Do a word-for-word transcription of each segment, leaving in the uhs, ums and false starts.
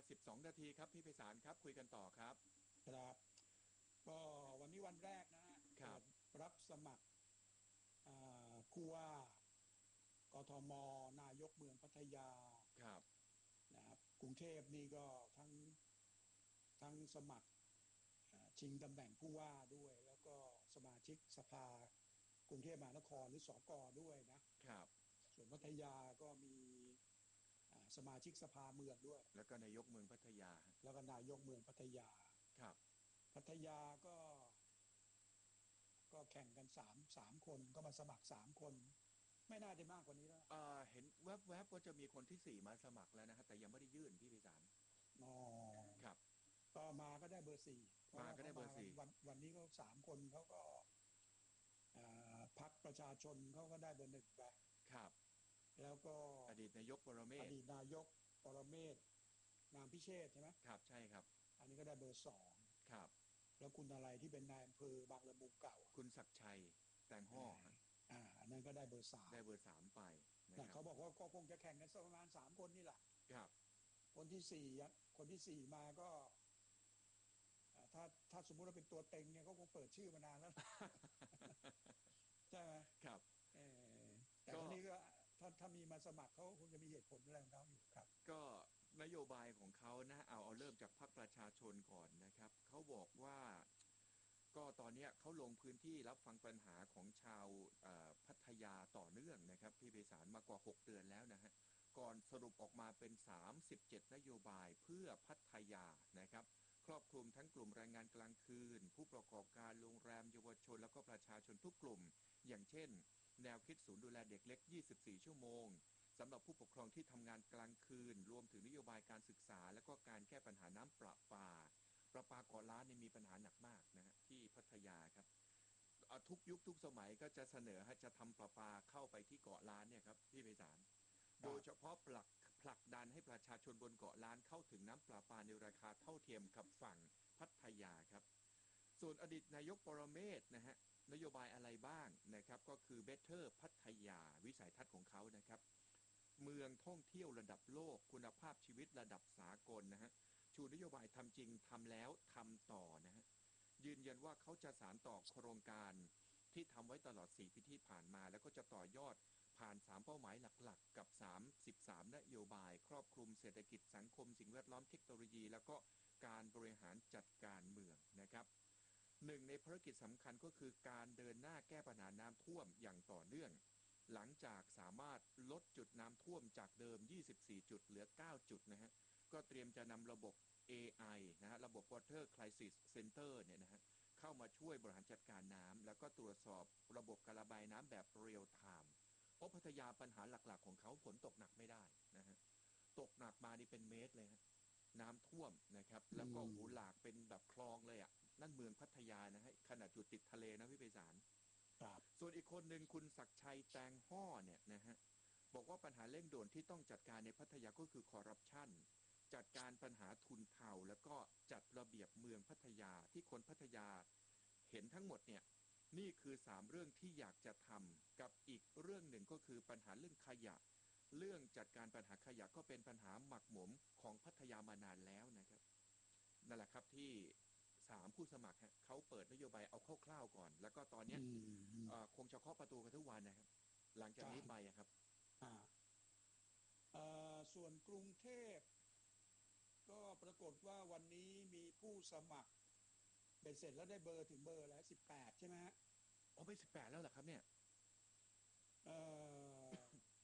สิบสองนาทีครับพี่ไพศาลครับคุยกันต่อครับครับก็วันนี้วันแรกนะฮะเปิดครับรับสมัครอ่าผู้ว่ากทมนายกเมืองพัทยาครับนะครับกรุงเทพนี่ก็ทั้งทั้งสมัครอ่าชิงตำแหน่งผู้ว่าด้วยแล้วก็สมาชิกสภากรุงเทพมหานครหรือสกด้วยนะครับส่วนพัทยาก็มีอ่าสมาชิกสภาเมืองด้วยแล้วก็นายกเมืองพัทยาแล้วก็นายกเมืองพัทยาครับพัทยาก็ ก็แข่งกันสามสามคนก็มาสมัครสามคนไม่น่าจะมากกว่านี้แล้วเอ่อเห็นแวบๆว่าจะมีคนที่สี่มาสมัครแล้วนะฮะแต่ยังไม่ได้ยื่นพี่ไพศาลอ๋อครับก็มาก็ได้เบอร์สี่เพราะมาว่าเขามาก็ได้เบอร์สี่กันวันวันนี้ก็สามคนเขาก็พรรคประชาชนเขาก็ได้เบอร์หนึ่งไปครับแล้วก็อดีตนายกปรเมศอดีตนายกปรเมศนามพิเชษใช่ไหมครับใช่ครับอันนี้ก็ได้เบอร์สองครับแล้วคุณอะไรที่เป็นนายอำเภอบางละมุงเก่าคุณศักดิ์ชัยแตงห่อฮะอ่าอันนั้นก็ได้เบอร์สามได้เบอร์สามไปนะนะครับเขาบอกว่าก็คงจะแข่งกันสักประมาณสามคนนี่แหละครับคนที่สี่คนที่สี่มาก็ ถ้าถ้าสมมุติว่าเป็นตัวเต็งเนี่ยก็คงเปิดชื่อมานานแล้วใช่ไหมครับเออแต่คก็ราวนี้ก็ถ้าถ้ามีมาสมัครเขาคงจะมีเหตุผลอะไรของเขาอยู่ครับก็นโยบายของเขานะเอาเอาเริ่มจากพรรคประชาชนก่อนนะครับเขาบอกว่าก็ตอนนี้เขาลงพื้นที่รับฟังปัญหาของชาวพัทยาต่อเนื่องนะครับพี่ไพศาลมากว่าหกเดือนแล้วนะฮะก่อนสรุปออกมาเป็นสามสิบเจ็ดนโยบายเพื่อพัทยานะครับครอบคลุมทั้งกลุ่มแรงงานกลางคืนผู้ประกอบการโรงแรมเยาวชนแล้วก็ประชาชนทุกกลุ่มอย่างเช่นแนวคิดศูนย์ดูแลเด็กเล็กยี่สิบสี่ชั่วโมงสำหรับผู้ปกครองที่ทำงานกลางคืนรวมถึงนโยบายการศึกษาและก็การแก้ปัญหาน้ำประปาประปาเกาะล้านเนี่ยมีปัญหาหนักมากนะฮะที่พัทยาครับทุกยุคทุกสมัยก็จะเสนอให้จะทำประปาเข้าไปที่เกาะล้านเนี่ยครับพี่ไพศาลโดยเฉพาะผลักผลักดันให้ประชาชนบนเกาะล้านเข้าถึงน้ำประปาในราคาเท่าเทียมกับฝั่งพัทยาครับส่วนอดีตนายกปรเมศนะฮะนโยบายอะไรบ้างนะครับก็คือ Better พัทยาวิสัยทัศน์ของเขานะครับเมืองท่องเที่ยวระดับโลกคุณภาพชีวิตระดับสากลนะฮะชูนโยบายทำจริงทำแล้วทำต่อนะฮะยืนยันว่าเขาจะสานต่อโครงการที่ทำไว้ตลอดสี่ปีที่ผ่านมาแล้วก็จะต่อยอดผ่านสามเป้าหมายหลักๆกับสามสิบสามนโยบายครอบคลุมเศรษฐกิจสังคมสิ่งแวดล้อมเทคโนโลยีแล้วก็การบริหารจัดการเมืองนะครับหนึ่งในภารกิจสำคัญก็คือการเดินหน้าแก้ปัญหาน้ำท่วมอย่างต่อเนื่องหลังจากสามารถลดจุดน้ำท่วมจากเดิมยี่สิบสี่จุดเหลือเก้าจุดนะฮะก็เตรียมจะนำระบบ เอ ไอ นะฮะระบบ Water Crisis Center เนี่ยนะฮะเข้ามาช่วยบริหารจัดการน้ำแล้วก็ตรวจสอบระบบการระบายน้ำแบบเรียลไทม์เพราะพัทยาปัญหาหลักๆของเขาฝนตกหนักไม่ได้นะฮะตกหนักมานี่เป็นเมตรเลยฮะน้ำท่วมนะครับอืแล้วก็หูมหลากเป็นแบบคลองเลยอ่ะนั่นเมืองพัทยานะฮะขนาดอยู่ติดทะเลนะพี่ไพศาลครับส่วนอีกคนหนึ่งคุณศักดิ์ชัยแตงห่อเนี่ยนะฮะบอกว่าปัญหาเร่งด่วนที่ต้องจัดการในพัทยาก็คือคอร์รัปชันจัดการปัญหาทุนเทาแล้วก็จัดระเบียบเมืองพัทยาที่คนพัทยาเห็นทั้งหมดเนี่ยนี่คือสามเรื่องที่อยากจะทำกับอีกเรื่องหนึ่งก็คือปัญหาเรื่องขยะเรื่องจัดการปัญหาขยะก็เป็นปัญหาหมักหมมของพัทยามานานแล้วนะครับนั่นแหละครับที่สามผู้สมัครเขาเปิดนโยบายเอาคร่าวๆก่อนแล้วก็ตอนนี้อืมอืมคงจะเคาะประตูกันทุกวันนะครับหลังคจากนี้ไปรับครับอ่าเอ่อส่วนกรุงเทพก็ปรากฏว่าวันนี้มีผู้สมัครเป็นเสร็จแล้วได้เบอร์ถึงเบอร์แล้วสิบแปดใช่ไหมฮะอ๋อไปสิบแปดแล้วเหรอครับเนี่ยเอ่อ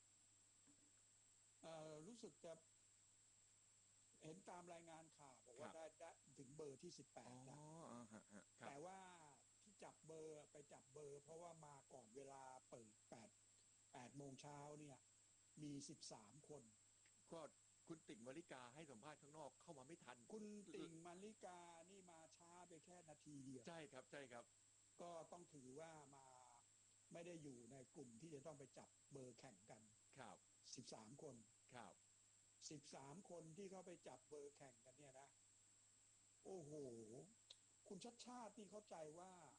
เอ่อรู้สึกจะเห็นตามรายงานข่าวบอกครับว่าได้ได้ถึงเบอร์ที่สิบแปอ๋อดแล้วฮะฮะครับแต่ว่าที่จับเบอร์ไปจับเบอร์เพราะว่ามาก่อนเวลาเปิดแปดแปดโมงเช้าเนี่ยมีสิบสามคนก็คุณติ่งวริกาให้สัมภาษณ์ข้างนอกเข้ามาไม่ทันคุณติ่งมาริกานี่มาช้าไปแค่นาทีเดียวใช่ครับใช่ครับก็ต้องถือว่ามาไม่ได้อยู่ในกลุ่มที่จะต้องไปจับเบอร์แข่งกันครับสิบสามคนครับสิบสามคนที่เขาไปจับเบอร์แข่งกันเนี่ยนะโอ้โหคุณชัดชาตินี่เข้าใจว่า